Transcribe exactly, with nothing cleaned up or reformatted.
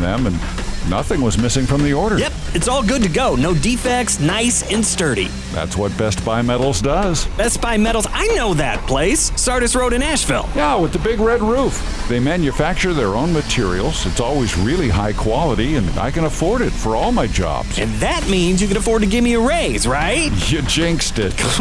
them, and nothing was missing from the order. Yep, it's all good to go. No defects, nice and sturdy. That's what Best Buy Metals does. Best Buy Metals, I know that place. Sardis Road in Asheville. Yeah, with the big red roof. They manufacture their own materials. It's always really high quality, and I can afford it for all my jobs. And that means you can afford to give me a raise, right? You jinxed it.